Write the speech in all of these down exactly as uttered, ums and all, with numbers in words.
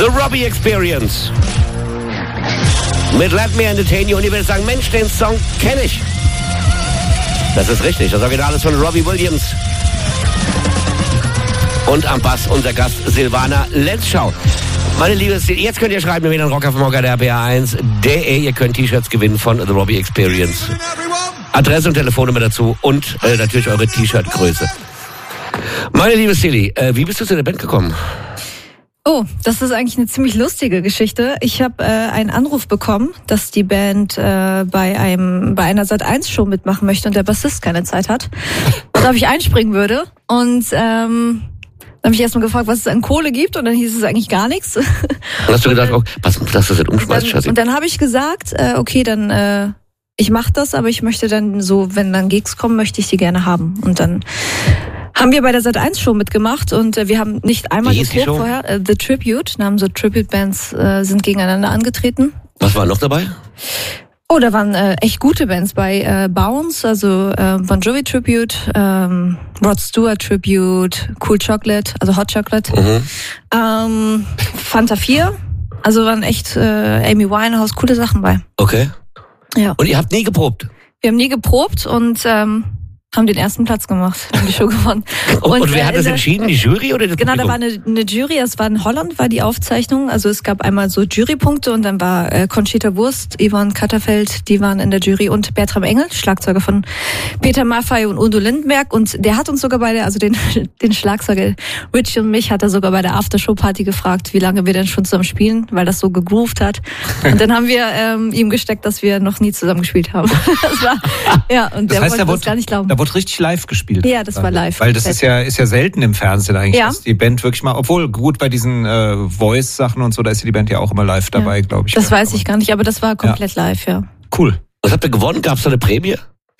The Robbie Experience. Mit Let Me Entertain You. Und ihr werdet sagen, Mensch, den Song kenne ich. Das ist richtig. Das Original ist von Robbie Williams. Und am Bass unser Gast Silvana Lentzschau. Meine Liebe, jetzt könnt ihr schreiben, wir den Rocker vom Rocker der R P R eins punkt de. Ihr könnt T-Shirts gewinnen von The Robbie Experience. Adresse und Telefonnummer dazu und äh, natürlich eure T-Shirt-Größe. Meine liebe Silly, äh, wie bist du zu der Band gekommen? Oh, das ist eigentlich eine ziemlich lustige Geschichte. Ich habe äh, einen Anruf bekommen, dass die Band äh, bei einem bei einer Sat eins Show mitmachen möchte und der Bassist keine Zeit hat. Und ob ich einspringen würde. Und ähm, dann habe ich erstmal gefragt, was es an Kohle gibt, und dann hieß es eigentlich gar nichts. Und hast du gedacht, oh, was, dass du das umschmeißt, Schatzi? Und dann habe ich gesagt, äh, okay, dann äh, ich mache das, aber ich möchte dann so, wenn dann Gigs kommen, möchte ich die gerne haben. Und dann haben wir bei der Sat eins Show mitgemacht und äh, wir haben nicht einmal geprobt vorher. Äh, The Tribute, da haben so Tribute-Bands äh, sind gegeneinander angetreten. Was war noch dabei? Oh, da waren äh, echt gute Bands bei. Äh, Bounce, also äh, Bon Jovi Tribute, ähm, Rod Stewart Tribute, Cool Chocolate, also Hot Chocolate, mhm. ähm, Fanta vier, also waren echt äh, Amy Winehouse, coole Sachen bei. Okay. Ja. Und ihr habt nie geprobt? Wir haben nie geprobt und ähm, haben den ersten Platz gemacht, haben die Show gewonnen. Und, und wer äh, hat das entschieden, die Jury oder das Genau, Publikum? Da war eine, eine Jury, es war in Holland, war die Aufzeichnung. Also es gab einmal so Jurypunkte und dann war äh, Conchita Wurst, Yvonne Katterfeld, die waren in der Jury, und Bertram Engel, Schlagzeuger von Peter Maffay und Udo Lindenberg, und der hat uns sogar bei der, also den, den Schlagzeuger Richie und mich hat er sogar bei der Aftershow-Party gefragt, wie lange wir denn schon zusammen spielen, weil das so gegroovt hat. Und dann haben wir ähm, ihm gesteckt, dass wir noch nie zusammen gespielt haben. Das war, ja, und das der heißt, wollte der das wird, gar nicht glauben. Da wird richtig live gespielt. Ja, das war live. Weil das ist ja ist ja selten im Fernsehen eigentlich, ja. dass die Band wirklich mal, obwohl gut bei diesen äh, Voice-Sachen und so, da ist ja die Band ja auch immer live dabei, ja. glaube ich. Das weiß ich gar nicht, aber das war komplett ja. live, ja. Cool. Was habt ihr gewonnen? Gab es da eine Prämie?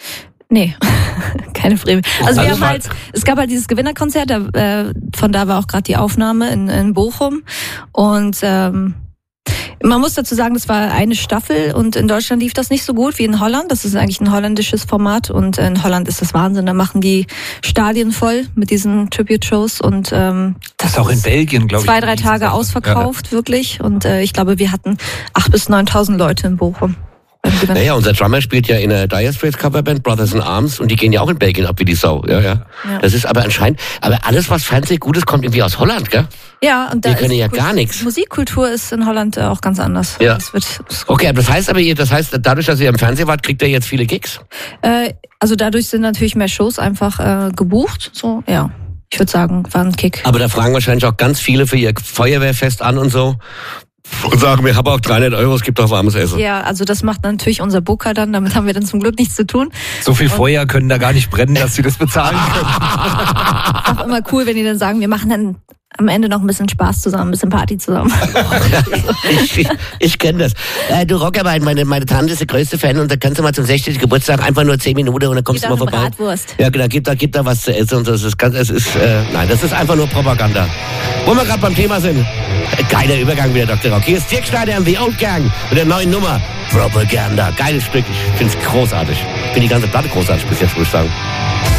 Nee, keine Prämie. Also, also wir haben halt, es gab halt dieses Gewinnerkonzert, da, äh, von da war auch gerade die Aufnahme in, in Bochum, und ähm, man muss dazu sagen, das war eine Staffel und in Deutschland lief das nicht so gut wie in Holland. Das ist eigentlich ein holländisches Format und in Holland ist das Wahnsinn. Da machen die Stadien voll mit diesen Tribute-Shows und ähm, das ist auch in Belgien, glaube ich. Zwei, drei Tage ausverkauft, ja. wirklich. Und äh, ich glaube, wir hatten acht bis neuntausend Leute in Bochum. Naja, unser Drummer spielt ja in der Dire Straits Coverband Brothers in Arms und die gehen ja auch in Belgien ab wie die Sau. Ja, ja. ja. Das ist aber anscheinend, aber alles, was Fernsehgutes kommt irgendwie aus Holland, gell? Ja, und da wir können ist ja Kult- gar nichts. Musikkultur ist in Holland auch ganz anders. Ja. Das wird, okay, aber das heißt aber, ihr, das heißt, dadurch, dass ihr im Fernsehen wart, kriegt ihr jetzt viele Gigs? Äh, also dadurch sind natürlich mehr Shows einfach äh, gebucht. So, ja. Ich würde sagen, war ein Kick. Aber da fragen wahrscheinlich auch ganz viele für ihr Feuerwehrfest an und so. Und sagen, wir haben auch dreihundert Euro, es gibt auch warmes Essen. Ja, also das macht natürlich unser Booker dann, damit haben wir dann zum Glück nichts zu tun. So viel Feuer können da gar nicht brennen, dass sie das bezahlen können. Auch immer cool, wenn die dann sagen, wir machen dann am Ende noch ein bisschen Spaß zusammen, ein bisschen Party zusammen. ich ich, ich kenne das. Äh, du Rockerbein, meine, meine Tante ist der größte Fan und da kannst du mal zum sechzigsten Geburtstag einfach nur zehn Minuten und dann kommst Gib du mal vorbei. Bratwurst. Ja, genau, gib da, gib da was zu essen und das ist ganz, es ist, äh, nein, das ist einfach nur Propaganda. Wo wir gerade beim Thema sind. Geiler Übergang wieder, Doktor Rock. Hier ist Dirk Schneider und The Old Gang mit der neuen Nummer Propaganda. Geiles Stück, ich finde es großartig. Ich finde die ganze Platte großartig bis jetzt, würde ich sagen.